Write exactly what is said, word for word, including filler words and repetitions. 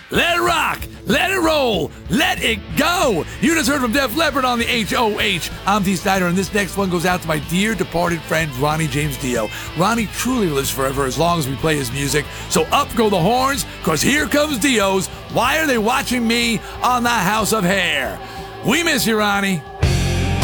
Let it rock. Let it roll. Let it go. You just heard from Def Leppard on the H O H. I'm Dee Snider, and this next one goes out to my dear departed friend, Ronnie James Dio. Ronnie truly lives forever as long as we play his music. So up go the horns, because here comes Dio's Why Are They Watching Me on the House of Hair? We miss you, Ronnie.